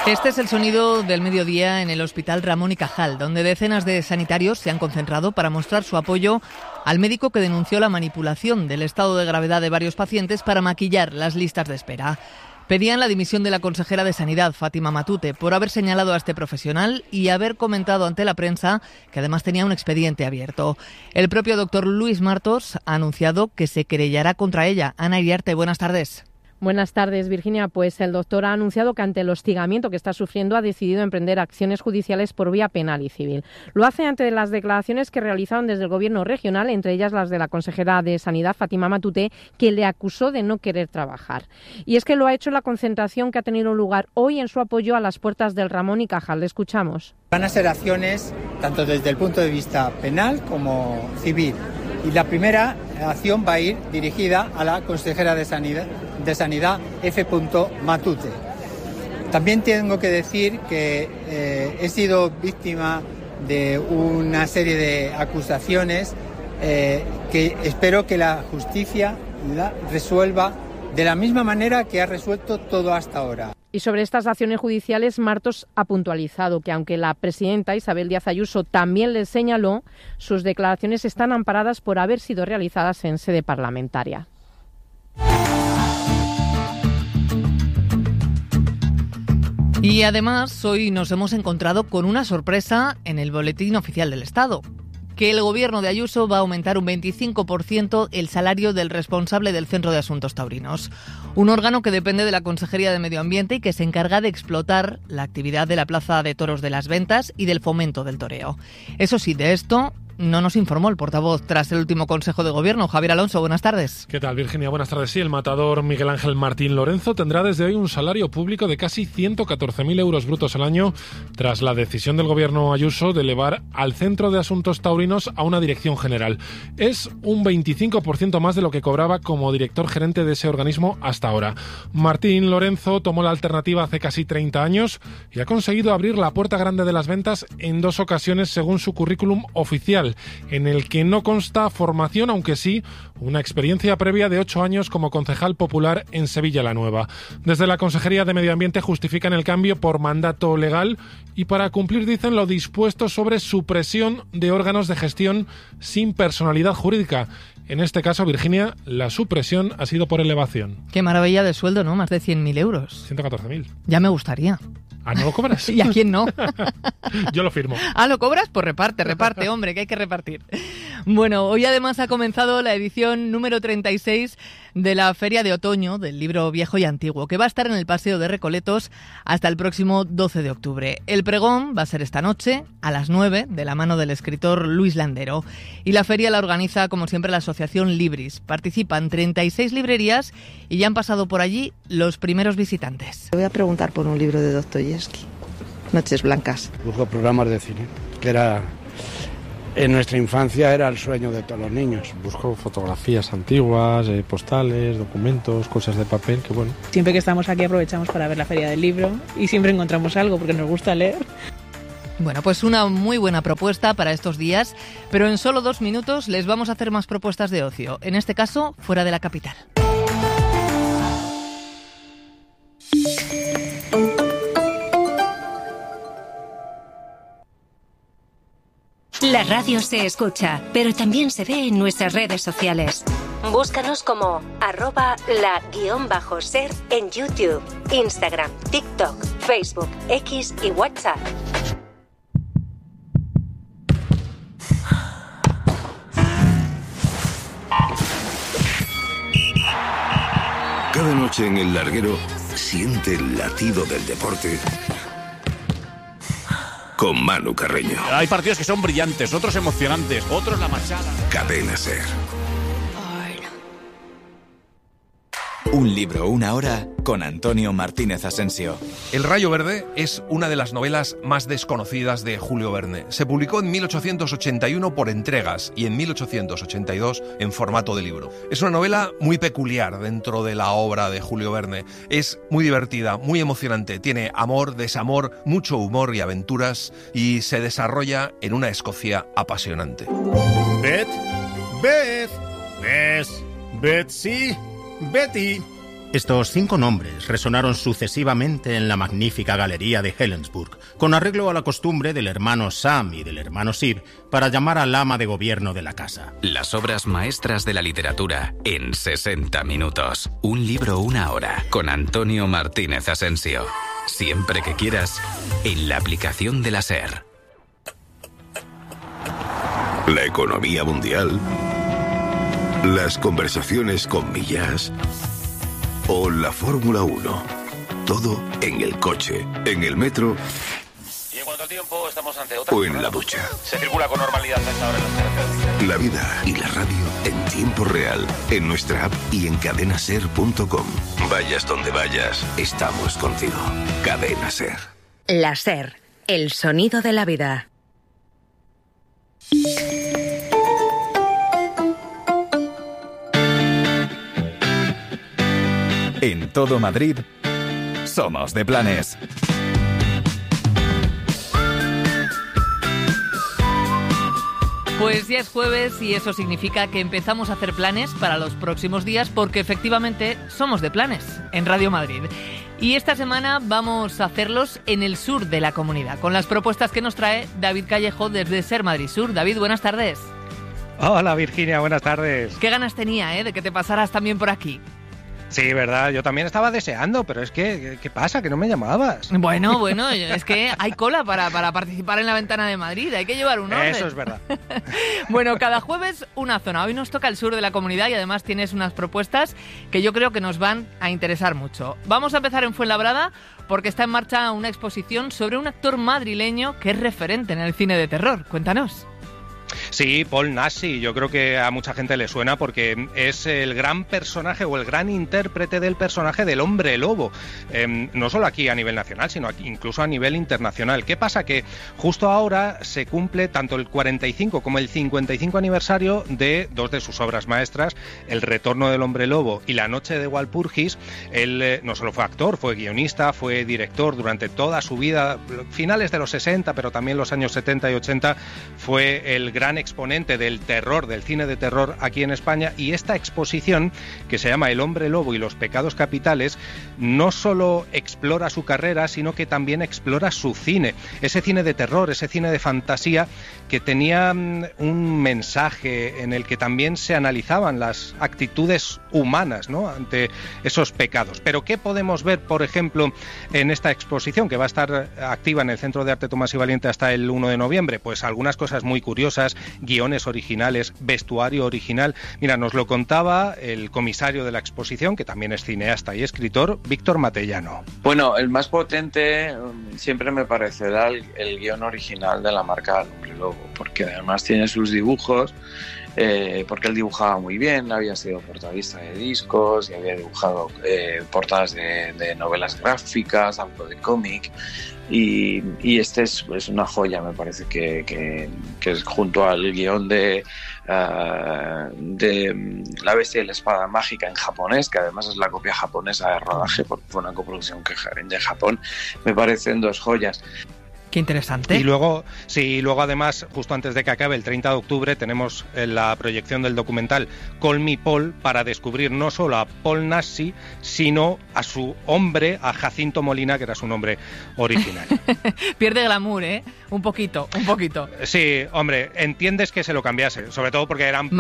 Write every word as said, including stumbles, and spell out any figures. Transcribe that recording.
Este es el sonido del mediodía en el Hospital Ramón y Cajal, donde decenas de sanitarios se han concentrado para mostrar su apoyo al médico que denunció la manipulación del estado de gravedad de varios pacientes para maquillar las listas de espera. Pedían la dimisión de la consejera de Sanidad, Fátima Matute, por haber señalado a este profesional y haber comentado ante la prensa que además tenía un expediente abierto. El propio doctor Luis Martos ha anunciado que se querellará contra ella. Ana Iriarte, buenas tardes. Buenas tardes, Virginia. Pues el doctor ha anunciado que ante el hostigamiento que está sufriendo ha decidido emprender acciones judiciales por vía penal y civil. Lo hace ante las declaraciones que realizaron desde el Gobierno regional, entre ellas las de la consejera de Sanidad, Fátima Matute, que le acusó de no querer trabajar. Y es que lo ha hecho en la concentración que ha tenido lugar hoy en su apoyo a las puertas del Ramón y Cajal. Le escuchamos. Van a ser acciones tanto desde el punto de vista penal como civil. Y la primera acción va a ir dirigida a la consejera de Sanidad, de Sanidad F. Matute. También tengo que decir que eh, he sido víctima de una serie de acusaciones eh, que espero que la justicia la resuelva de la misma manera que ha resuelto todo hasta ahora. Y sobre estas acciones judiciales, Martos ha puntualizado que aunque la presidenta Isabel Díaz Ayuso también le señaló, sus declaraciones están amparadas por haber sido realizadas en sede parlamentaria. Y además, hoy nos hemos encontrado con una sorpresa en el Boletín Oficial del Estado, que el gobierno de Ayuso va a aumentar un veinticinco por ciento el salario del responsable del Centro de Asuntos Taurinos, un órgano que depende de la Consejería de Medio Ambiente y que se encarga de explotar la actividad de la Plaza de Toros de las Ventas y del fomento del toreo. Eso sí, de esto no nos informó el portavoz tras el último Consejo de Gobierno. Javier Alonso, buenas tardes. ¿Qué tal, Virginia? Buenas tardes. Sí, el matador Miguel Ángel Martín Lorenzo tendrá desde hoy un salario público de casi ciento catorce mil euros brutos al año tras la decisión del Gobierno Ayuso de elevar al Centro de Asuntos Taurinos a una dirección general. Es un veinticinco por ciento más de lo que cobraba como director gerente de ese organismo hasta ahora. Martín Lorenzo tomó la alternativa hace casi treinta años y ha conseguido abrir la puerta grande de las ventas en dos ocasiones según su currículum oficial, en el que no consta formación, aunque sí una experiencia previa de ocho años como concejal popular en Sevilla la Nueva. Desde la Consejería de Medio Ambiente justifican el cambio por mandato legal y para cumplir, dicen, lo dispuesto sobre supresión de órganos de gestión sin personalidad jurídica. En este caso, Virginia, la supresión ha sido por elevación. Qué maravilla de sueldo, ¿no? Más de cien mil euros. ciento catorce mil. Ya me gustaría. ¿Ah, no lo cobras? ¿Y a quién no? Yo lo firmo. ¿Ah, lo cobras? Pues reparte, reparte, hombre, que hay que repartir. Bueno, hoy además ha comenzado la edición número treinta y seis de la Feria de Otoño del Libro Viejo y Antiguo, que va a estar en el Paseo de Recoletos hasta el próximo doce de octubre. El pregón va a ser esta noche, a las nueve, de la mano del escritor Luis Landero. Y la feria la organiza, como siempre, la Asociación Libris. Participan treinta y seis librerías y ya han pasado por allí los primeros visitantes. Voy a preguntar por un libro de Dostoyevsky, Noches Blancas. Busco programas de cine, que era... En nuestra infancia era el sueño de todos los niños. Busco fotografías antiguas, eh, postales, documentos, cosas de papel, que bueno. Siempre que estamos aquí aprovechamos para ver la Feria del Libro y siempre encontramos algo porque nos gusta leer. Bueno, pues una muy buena propuesta para estos días, pero en solo dos minutos les vamos a hacer más propuestas de ocio, en este caso fuera de la capital. La radio se escucha, pero también se ve en nuestras redes sociales. Búscanos como arroba la guión bajo ser en YouTube, Instagram, TikTok, Facebook, X y WhatsApp. Cada noche en El Larguero siente el latido del deporte con Manu Carreño. Hay partidos que son brillantes, otros emocionantes, otros la machada. Cadena Ser. Un libro, una hora, con Antonio Martínez Asensio. El Rayo Verde es una de las novelas más desconocidas de Julio Verne. Se publicó en mil ochocientos ochenta y uno por entregas y en mil ochocientos ochenta y dos en formato de libro. Es una novela muy peculiar dentro de la obra de Julio Verne. Es muy divertida, muy emocionante. Tiene amor, desamor, mucho humor y aventuras y se desarrolla en una Escocia apasionante. Beth, Beth, Beth, Betsy... Betty, Estos cinco nombres resonaron sucesivamente en la magnífica galería de Helensburgh, con arreglo a la costumbre del hermano Sam y del hermano Sib para llamar al ama de gobierno de la casa. Las obras maestras de la literatura en sesenta minutos. Un libro, una hora, con Antonio Martínez Asensio. Siempre que quieras, en la aplicación de la SER. La economía mundial, las conversaciones con Millás o la Fórmula uno. Todo en el coche, en el metro y en cuanto al tiempo estamos ante otra o en la ducha. Se circula con normalidad a esta hora en las carreteras. La vida y la radio en tiempo real, en nuestra app y en cadena ser punto com. Vayas donde vayas, estamos contigo. Cadena Ser. La SER, el sonido de la vida. En todo Madrid, somos de planes. Pues ya es jueves y eso significa que empezamos a hacer planes para los próximos días porque efectivamente somos de planes en Radio Madrid. Y esta semana vamos a hacerlos en el sur de la comunidad, con las propuestas que nos trae David Callejo desde Ser Madrid Sur. David, buenas tardes. Hola Virginia, buenas tardes. Qué ganas tenía, ¿eh?, de que te pasaras también por aquí. Sí, verdad, yo también estaba deseando, pero es que, ¿qué pasa? Que no me llamabas. Bueno, bueno, es que hay cola para, para participar en la Ventana de Madrid, hay que llevar un orden. Eso es verdad. Bueno, cada jueves una zona. Hoy nos toca el sur de la comunidad y además tienes unas propuestas que yo creo que nos van a interesar mucho. Vamos a empezar en Fuenlabrada porque está en marcha una exposición sobre un actor madrileño que es referente en el cine de terror. Cuéntanos. Sí, Paul Naschy, yo creo que a mucha gente le suena porque es el gran personaje o el gran intérprete del personaje del hombre lobo, eh, no solo aquí a nivel nacional, sino aquí, incluso a nivel internacional. ¿Qué pasa? Que justo ahora se cumple tanto el cuarenta y cinco como el cincuenta y cinco aniversario de dos de sus obras maestras, El retorno del hombre lobo y La noche de Walpurgis. Él eh, no solo fue actor, fue guionista, fue director durante toda su vida, finales de los sesenta, pero también los años setenta y ochenta, fue el gran exponente del terror, del cine de terror aquí en España, y esta exposición que se llama El hombre lobo y los pecados capitales no solo explora su carrera, sino que también explora su cine, ese cine de terror, ese cine de fantasía que tenía un mensaje en el que también se analizaban las actitudes humanas, ¿no?, ante esos pecados. Pero ¿qué podemos ver, por ejemplo, en esta exposición que va a estar activa en el Centro de Arte Tomás y Valiente hasta el uno de noviembre? Pues algunas cosas muy curiosas, guiones originales, vestuario original. Mira, nos lo contaba el comisario de la exposición, que también es cineasta y escritor, Víctor Matellano. Bueno, el más potente siempre me parecerá el, el guión original de la marca del hombre lobo, porque además tiene sus dibujos, eh, porque él dibujaba muy bien, había sido portadista de discos y había dibujado eh, portadas de, de novelas gráficas, algo de cómic. Y, y este es, es una joya, me parece que, que, que es junto al guión de, uh, de La bestia y la espada mágica en japonés, que además es la copia japonesa de rodaje porque fue una coproducción que de Japón, me parecen dos joyas. Qué interesante. Y luego, sí, luego además, justo antes de que acabe, el treinta de octubre, tenemos la proyección del documental Call Me Paul para descubrir no solo a Paul Naschy, sino a su hombre, a Jacinto Molina, que era su nombre original. Pierde glamour, ¿eh? Un poquito, un poquito. Sí, hombre, entiendes que se lo cambiase, sobre todo porque eran